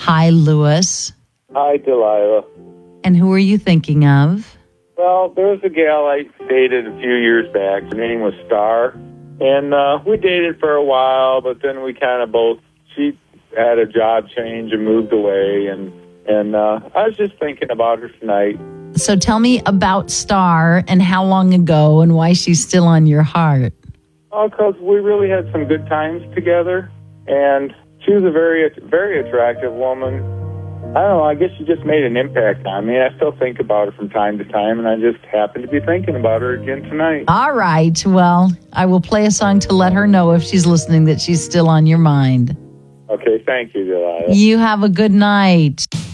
Hi, Lewis. Hi, Delilah. And who are you thinking of? Well, there was a gal I dated a few years back. Her name was Star. And we dated for a while, but then we kind of she had a job change and moved away. And I was just thinking about her tonight. So tell me about Star and how long ago and why she's still on your heart. Oh, because we really had some good times together. And she was a very, very attractive woman. I don't know, I guess she just made an impact on me. I still think about her from time to time, and I just happen to be thinking about her again tonight. All right. Well, I will play a song to let her know if she's listening that she's still on your mind. Okay, thank you, Delilah. You have a good night.